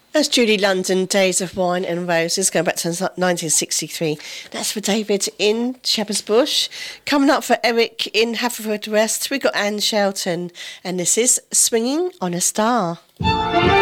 That's Julie London, Days of Wine and Roses, going back to 1963. That's for David in Shepherd's Bush. Coming up for Eric in Haverfordwest, we've got Anne Shelton, and this is Swinging on a Star.